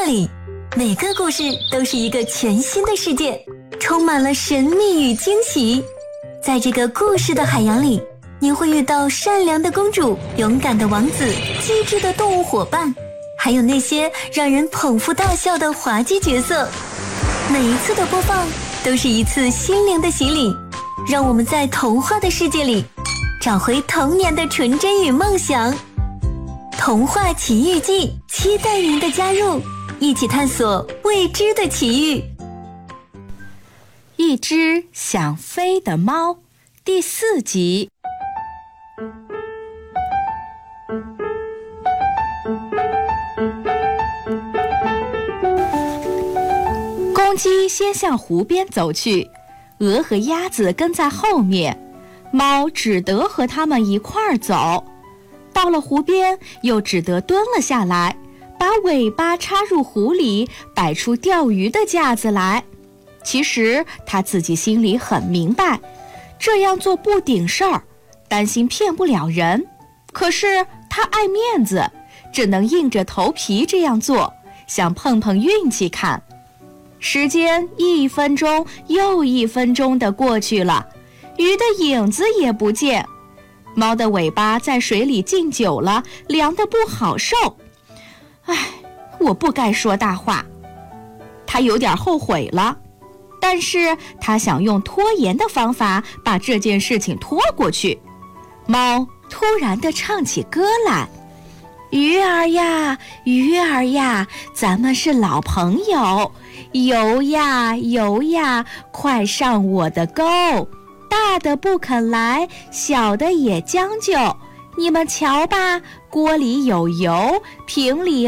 界里，每个故事都是一个全新的世界，充满了神秘与惊喜。在这个故事的海洋里，你会遇到善良的公主、勇敢的王子、机智的动物伙伴，还有那些让人捧腹大笑的滑稽角色。每一次的播放都是一次心灵的洗礼，让我们在童话的世界里找回童年的纯真与梦想。童话奇遇记，期待您的加入，一起探索未知的奇遇。 一只想飞的猫，第4集。公鸡先向湖边走去，鹅和鸭子跟在后面，猫只得和它们一块儿走。到了湖边，又只得蹲了下来，把尾巴插入湖里，摆出钓鱼的架子来。其实他自己心里很明白，这样做不顶事儿，担心骗不了人。可是他爱面子，只能硬着头皮这样做，想碰碰运气看。时间1分钟又1分钟地过去了，鱼的影子也不见。猫的尾巴在水里浸久了，凉得不好受。我不该说大话。他有点后悔了，但是他想用拖延的方法把这件事情拖过去。猫突然地唱起歌来：鱼儿呀，鱼儿呀，咱们是老朋友，游呀游呀，快上我的钩，大的不肯来，小的也将就，你们瞧吧，锅里有油，瓶里